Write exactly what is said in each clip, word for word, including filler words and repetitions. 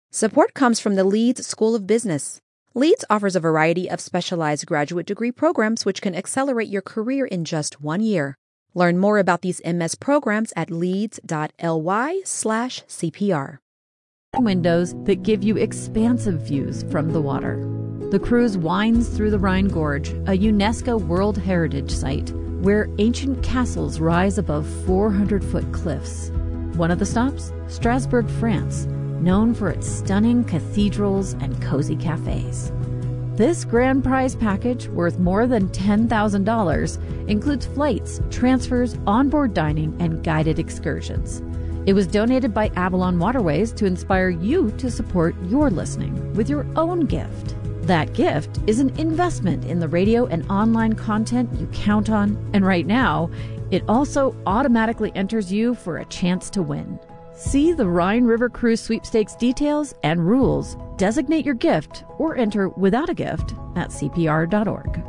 Support comes from the Leeds School of Business. Leeds offers a variety of specialized graduate degree programs which can accelerate your career in just one year. Learn more about these M S programs at leeds.ly slash CPR. Windows that give you expansive views from the water. The cruise winds through the Rhine Gorge, a UNESCO World Heritage Site where ancient castles rise above four hundred foot cliffs. One of the stops? Strasbourg, France, known for its stunning cathedrals and cozy cafes. This grand prize package, worth more than ten thousand dollars, includes flights, transfers, onboard dining, and guided excursions. It was donated by Avalon Waterways to inspire you to support your listening with your own gift. That gift is an investment in the radio and online content you count on, and right now, it also automatically enters you for a chance to win. See the Rhine River Cruise Sweepstakes details and rules, designate your gift, or enter without a gift at C P R dot org.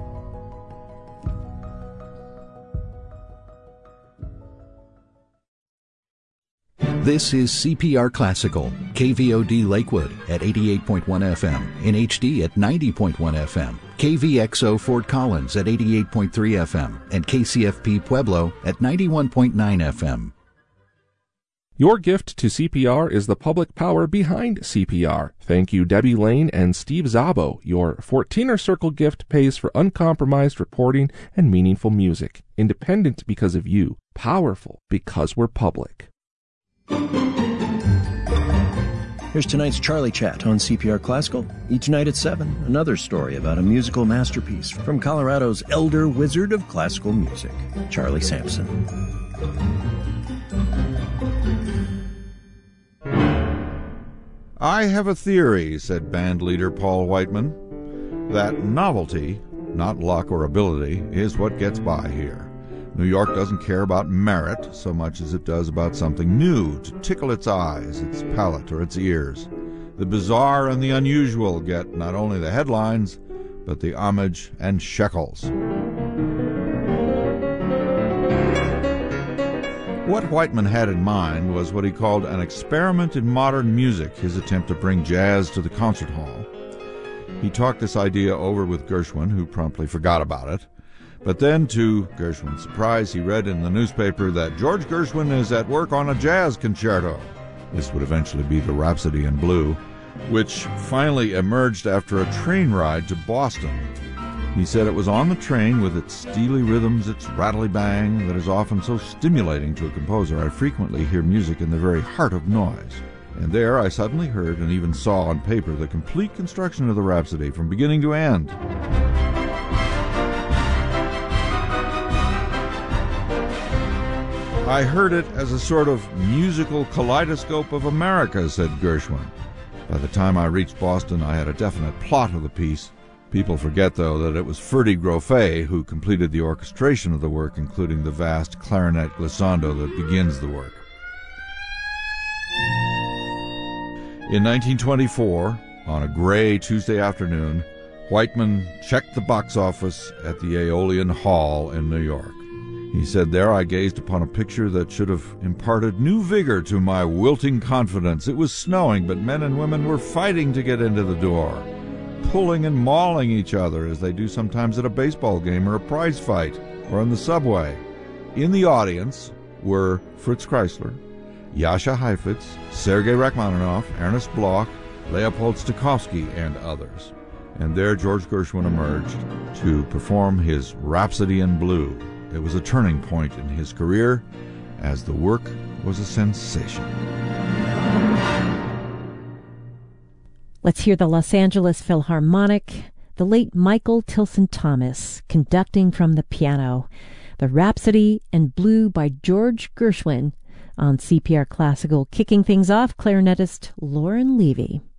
This is C P R Classical, K V O D Lakewood at eighty-eight point one F M, in H D at ninety point one F M, K V X O Fort Collins at eighty-eight point three F M, and K C F P Pueblo at ninety-one point nine F M. Your gift to C P R is the public power behind C P R. Thank you, Debbie Lane and Steve Zabo. Your fourteener Circle gift pays for uncompromised reporting and meaningful music. Independent because of you. Powerful because we're public. Here's tonight's Charlie Chat on C P R Classical. Each night at seven, another story about a musical masterpiece from Colorado's elder wizard of classical music, Charlie Sampson. I have a theory, said band leader Paul Whiteman, that novelty, not luck or ability, is what gets by here. New York doesn't care about merit so much as it does about something new to tickle its eyes, its palate, or its ears. The bizarre and the unusual get not only the headlines, but the homage and shekels. What Whiteman had in mind was what he called an experiment in modern music, his attempt to bring jazz to the concert hall. He talked this idea over with Gershwin, who promptly forgot about it. But then, to Gershwin's surprise, he read in the newspaper that George Gershwin is at work on a jazz concerto. This would eventually be the Rhapsody in Blue, which finally emerged after a train ride to Boston. He said it was on the train with its steely rhythms, its rattly bang, that is often so stimulating to a composer. I frequently hear music in the very heart of noise. And there I suddenly heard and even saw on paper the complete construction of the Rhapsody from beginning to end. I heard it as a sort of musical kaleidoscope of America, said Gershwin. By the time I reached Boston, I had a definite plot of the piece. People forget, though, that it was Ferdy Grofé who completed the orchestration of the work, including the vast clarinet glissando that begins the work. In nineteen twenty-four, on a gray Tuesday afternoon, Whiteman checked the box office at the Aeolian Hall in New York. He said, there I gazed upon a picture that should have imparted new vigor to my wilting confidence. It was snowing, but men and women were fighting to get into the door, pulling and mauling each other as they do sometimes at a baseball game or a prize fight or on the subway. In the audience were Fritz Kreisler, Jascha Heifetz, Sergei Rachmaninoff, Ernest Bloch, Leopold Stokowski, and others. And there George Gershwin emerged to perform his Rhapsody in Blue. It was a turning point in his career, as the work was a sensation. Let's hear the Los Angeles Philharmonic, the late Michael Tilson Thomas, conducting from the piano, the Rhapsody in Blue by George Gershwin on C P R Classical. Kicking things off, clarinetist Lauren Levy.